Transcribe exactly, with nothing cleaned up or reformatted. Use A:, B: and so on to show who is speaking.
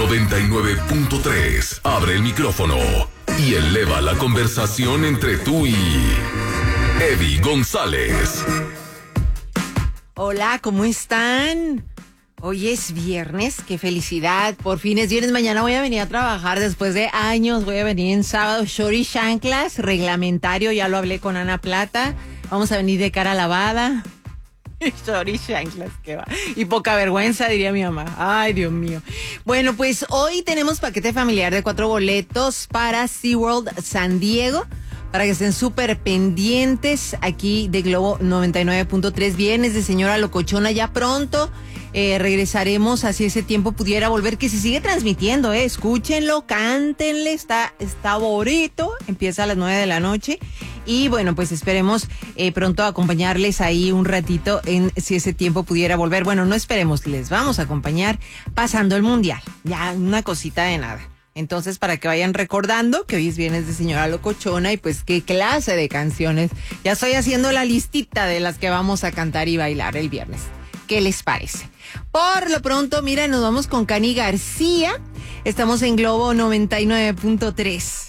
A: noventa y nueve punto tres. Abre el micrófono y eleva la conversación entre tú y Eddie González.
B: Hola, ¿cómo están? Hoy es viernes, qué felicidad, por fin es viernes, mañana voy a venir a trabajar después de años, voy a venir en sábado, short y chanclas, reglamentario, ya lo hablé con Ana Plata, vamos a venir de cara lavada, short y chanclas, qué va, y poca vergüenza diría mi mamá, ay Dios mío. Bueno, pues hoy tenemos paquete familiar de cuatro boletos para SeaWorld San Diego, para que estén súper pendientes aquí de Globo noventa y nueve punto tres, viernes de Señora Locochona, ya pronto. Eh, regresaremos así ese tiempo pudiera volver, que se sigue transmitiendo, eh. Escúchenlo, cántenle, está, está bonito, empieza a las nueve de la noche y bueno, pues esperemos eh, pronto acompañarles ahí un ratito en si ese tiempo pudiera volver. Bueno, no esperemos, les vamos a acompañar pasando el mundial, ya una cosita de nada. Entonces, para que vayan recordando que hoy es viernes de Señora Locochona y pues qué clase de canciones. Ya estoy haciendo la listita de las que vamos a cantar y bailar el viernes. ¿Qué les parece? Por lo pronto, mira, nos vamos con Cani García. Estamos en Globo noventa y nueve punto tres.